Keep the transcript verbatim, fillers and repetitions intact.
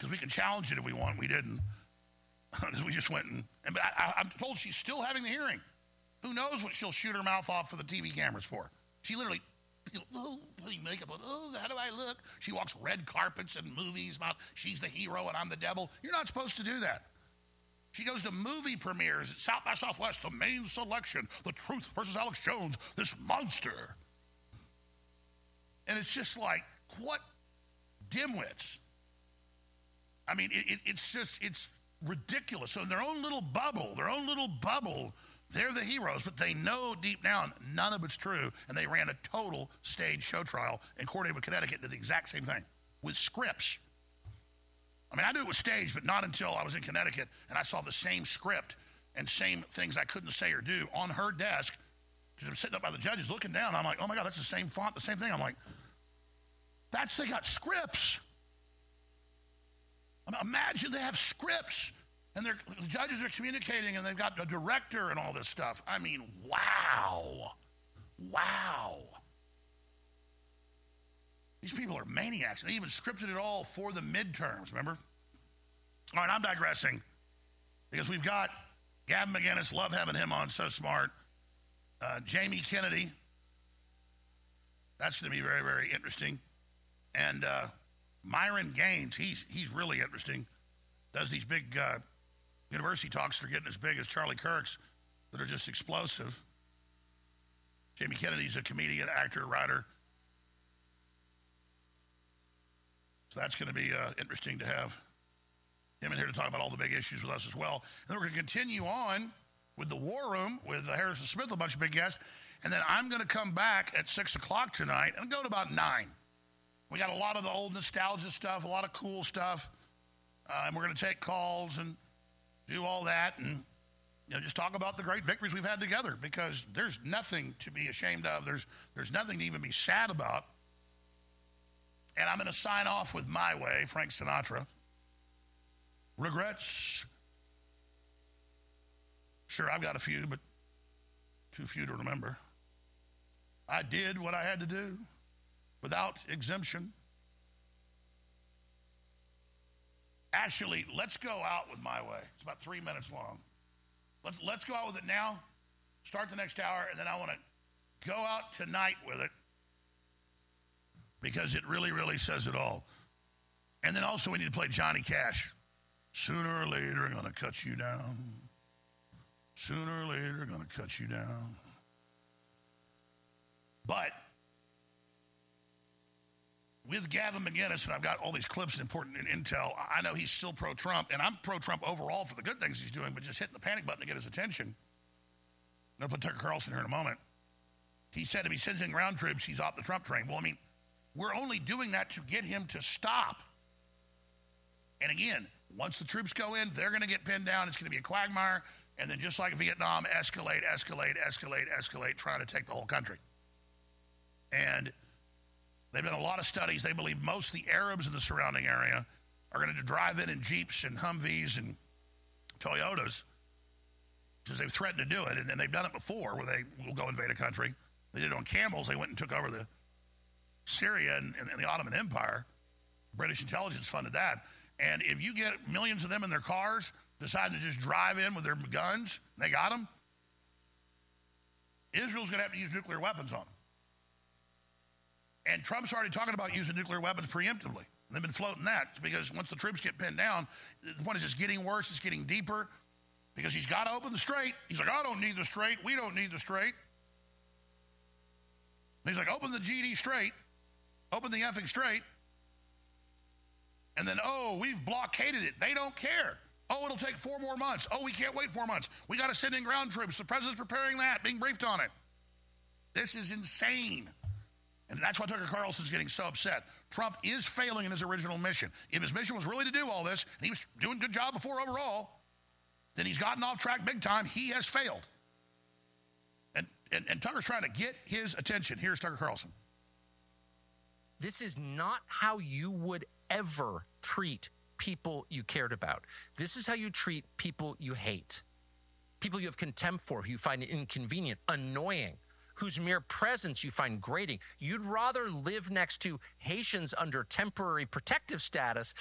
because we can challenge it if we want. We didn't. Because we just went and, and but I, I'm told she's still having the hearing. Who knows what she'll shoot her mouth off for the T V cameras for? She literally, you know, oh, putting makeup on, oh, how do I look? She walks red carpets and movies about she's the hero and I'm the devil. You're not supposed to do that. She goes to movie premieres at South by Southwest, the main selection, The Truth versus Alex Jones, this monster. And it's just like, what dimwits? I mean, it, it, it's just, it's ridiculous. So in their own little bubble, their own little bubble, they're the heroes, but they know deep down none of it's true, and they ran a total stage show trial and coordinated with Connecticut did the exact same thing with scripts. I mean, I knew it was staged, but not until I was in Connecticut and I saw the same script and same things I couldn't say or do on her desk because I'm sitting up by the judges looking down. I'm like, oh my God, that's the same font, the same thing. I'm like, that's, they got scripts. I mean, imagine they have scripts and they're, the judges are communicating and they've got a director and all this stuff. I mean, wow. Wow. These people are maniacs. They even scripted it all for the midterms, remember? All right, I'm digressing because we've got Gavin McInnes, love having him on, so smart. Uh, Jamie Kennedy, that's going to be very, very interesting. And uh, Myron Gaines, he's he's really interesting. Does these big uh, university talks that are getting as big as Charlie Kirk's that are just explosive. Jamie Kennedy's a comedian, actor, writer. So that's going to be uh, interesting to have him in here to talk about all the big issues with us as well. And then we're going to continue on with the War Room with uh, Harrison Smith, a bunch of big guests. And then I'm going to come back at six o'clock tonight and go to about nine. We got a lot of the old nostalgia stuff, a lot of cool stuff. Uh, and we're going to take calls and do all that and, you know, just talk about the great victories we've had together because there's nothing to be ashamed of. There's, there's nothing to even be sad about. And I'm going to sign off with My Way, Frank Sinatra. Regrets? Sure, I've got a few, but too few to remember. I did what I had to do without exemption. Actually, let's go out with My Way. It's about three minutes long. Let's, let's go out with it now, start the next hour, and then I want to go out tonight with it because it really, really says it all. And then also we need to play Johnny Cash. Sooner or later, I'm going to cut you down. Sooner or later, I'm going to cut you down. But with Gavin McInnes, and I've got all these clips and important intel, I know he's still pro-Trump, and I'm pro-Trump overall for the good things he's doing, but just hitting the panic button to get his attention. I'm going to put Tucker Carlson here in a moment. He said if he sends in ground troops, he's off the Trump train. Well, I mean, we're only doing that to get him to stop. And again, once the troops go in, they're going to get pinned down. It's going to be a quagmire. And then just like Vietnam, escalate, escalate, escalate, escalate, trying to take the whole country. And they've done a lot of studies. They believe most of the Arabs in the surrounding area are going to drive in in Jeeps and Humvees and Toyotas because they've threatened to do it. And, and they've done it before where they will go invade a country. They did it on camels. They went and took over the Syria and, and the Ottoman Empire. British intelligence funded that. And if you get millions of them in their cars deciding to just drive in with their guns, and they got them, Israel's going to have to use nuclear weapons on them. And Trump's already talking about using nuclear weapons preemptively. They've been floating that because once the troops get pinned down, the point is it's getting worse, it's getting deeper because he's got to open the strait. He's like, I don't need the strait. We don't need the strait. And he's like, open the G D strait. Open the effing strait. And then, oh, we've blockaded it. They don't care. Oh, it'll take four more months. Oh, we can't wait four months. We got to send in ground troops. The president's preparing that, being briefed on it. This is insane. And that's why Tucker Carlson's getting so upset. Trump is failing in his original mission. If his mission was really to do all this, and he was doing a good job before overall, then he's gotten off track big time. He has failed. And, and, and Tucker's trying to get his attention. Here's Tucker Carlson. This is not how you would ever treat people you cared about. This is how you treat people you hate. People you have contempt for, who you find inconvenient, annoying, whose mere presence you find grating. You'd rather live next to Haitians under temporary protective status